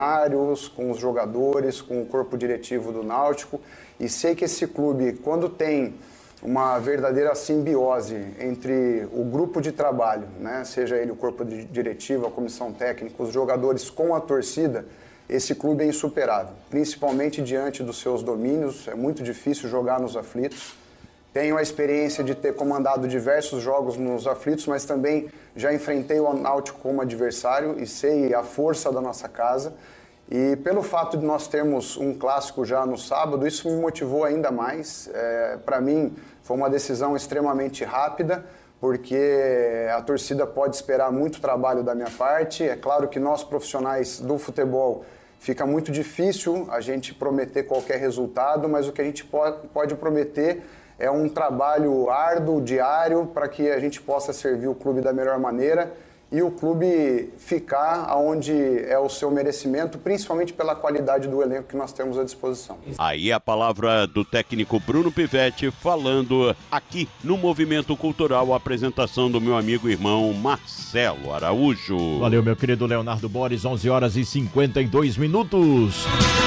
com os jogadores, com o corpo diretivo do Náutico, e sei que esse clube, quando tem uma verdadeira simbiose entre o grupo de trabalho, né, seja ele o corpo diretivo, a comissão técnica, os jogadores com a torcida, esse clube é insuperável, principalmente diante dos seus domínios. É muito difícil jogar nos aflitos. Tenho a experiência de ter comandado diversos jogos nos aflitos, mas também já enfrentei o Náutico como adversário e sei a força da nossa casa. E pelo fato de nós termos um clássico já no sábado, isso me motivou ainda mais. Para mim, foi uma decisão extremamente rápida, porque a torcida pode esperar muito trabalho da minha parte. É claro que nós, profissionais do futebol, fica muito difícil a gente prometer qualquer resultado, mas o que a gente pode prometer é um trabalho árduo, diário, para que a gente possa servir o clube da melhor maneira e o clube ficar onde é o seu merecimento, principalmente pela qualidade do elenco que nós temos à disposição. Aí a palavra do técnico Bruno Pivetti falando aqui no Movimento Cultural, a apresentação do meu amigo e irmão Marcelo Araújo. Valeu, meu querido Leonardo Borges, 11 horas e 52 minutos.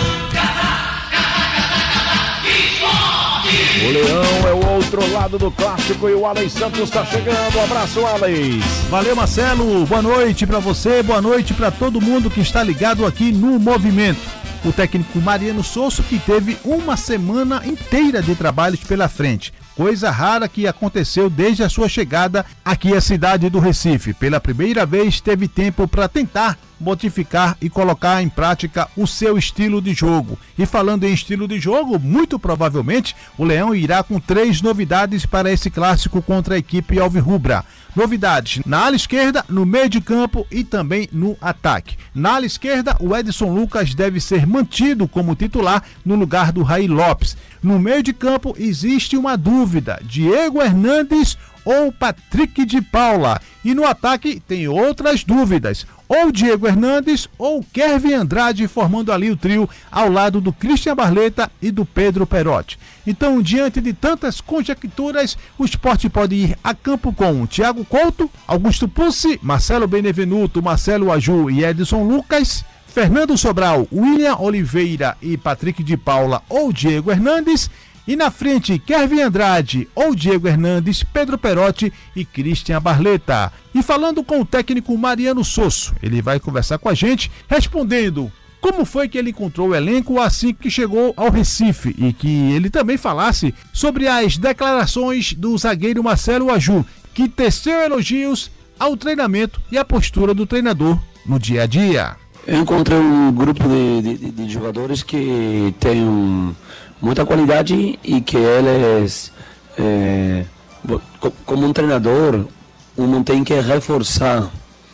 O Leão é o outro lado do clássico e o Alex Santos está chegando. Um abraço, Alex. Valeu, Marcelo. Boa noite para você, boa noite para todo mundo que está ligado aqui no Movimento. O técnico Mariano Sosso, que teve uma semana inteira de trabalhos pela frente. Coisa rara que aconteceu desde a sua chegada aqui à cidade do Recife. Pela primeira vez teve tempo para tentar modificar e colocar em prática o seu estilo de jogo. E falando em estilo de jogo, muito provavelmente o Leão irá com 3 novidades para esse clássico contra a equipe alvirrubra. Novidades na ala esquerda, no meio de campo e também no ataque. Na ala esquerda, o Edson Lucas deve ser mantido como titular no lugar do Raí Lopes. No meio de campo existe uma dúvida: Diego Hernandes ou Patrick de Paula. E no ataque tem outras dúvidas: ou Diego Hernandes ou Kevin Andrade, formando ali o trio ao lado do Christian Barleta e do Pedro Perotti. Então, diante de tantas conjecturas, o Sport pode ir a campo com Thiago Couto, Augusto Pucci, Marcelo Benevenuto, Marcelo Aju e Edson Lucas, Fernando Sobral, William Oliveira e Patrick de Paula ou Diego Hernandes. E na frente, Kevin Andrade ou Diego Hernandes, Pedro Perotti e Christian Barleta. E falando com o técnico Mariano Sosso, ele vai conversar com a gente, respondendo como foi que ele encontrou o elenco assim que chegou ao Recife, e que ele também falasse sobre as declarações do zagueiro Marcelo Aju, que teceu elogios ao treinamento e à postura do treinador no dia a dia. Eu encontrei um grupo de jogadores que tem muita qualidade e que eles, como um treinador, tem que reforçar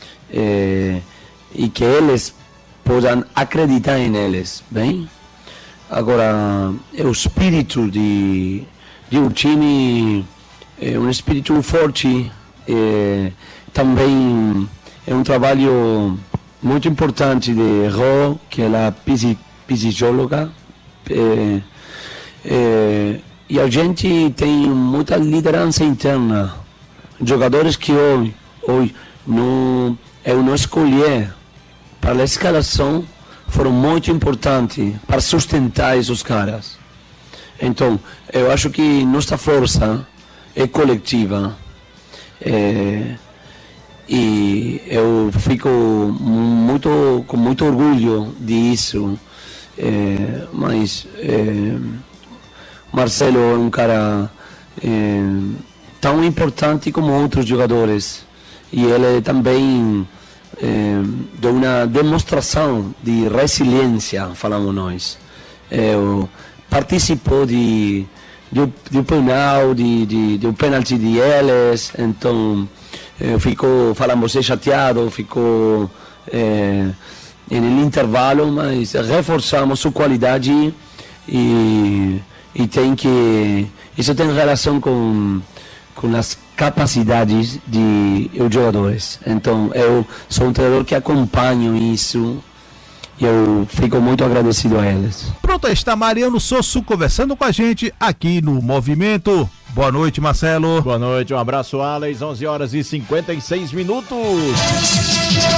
e que eles possam acreditar em eles, bem? Agora, o espírito de um time é um espírito forte, também é um trabalho muito importante de Rô, que é a psicóloga, e a gente tem muita liderança interna, jogadores que hoje eu não escolhi para a escalação, foram muito importantes para sustentar esses caras. Então, eu acho que nossa força é coletiva, e eu fico com muito orgulho disso, mas Marcelo é um cara tão importante como outros jogadores, e ele também deu uma demonstração de resiliência, falamos nós. Participou de um penal, de um pênalti de eles, então falamos chateado, ficou no intervalo, mas reforçamos sua qualidade e isso tem relação com as capacidades de jogadores. Então eu sou um treinador que acompanho isso e eu fico muito agradecido a eles. Pronto, está Mariano Sosso conversando com a gente aqui no Movimento. Boa noite, Marcelo. Boa noite, um abraço, Alex. 11 horas e 56 minutos.